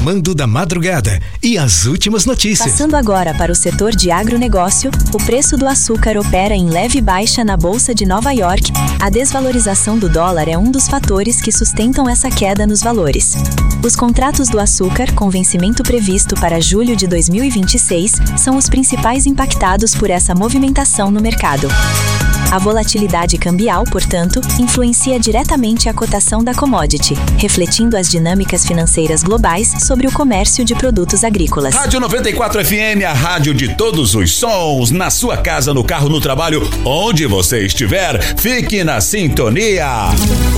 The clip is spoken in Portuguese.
Comando da Madrugada e as últimas notícias. Passando agora para o setor de agronegócio, o preço do açúcar opera em leve baixa na Bolsa de Nova York. A desvalorização do dólar é um dos fatores que sustentam essa queda nos valores. Os contratos do açúcar, com vencimento previsto para julho de 2026, são os principais impactados por essa movimentação no mercado. A volatilidade cambial, portanto, influencia diretamente a cotação da commodity, refletindo as dinâmicas financeiras globais sobre o comércio de produtos agrícolas. Rádio 94 FM, a rádio de todos os sons, na sua casa, no carro, no trabalho, onde você estiver, fique na sintonia.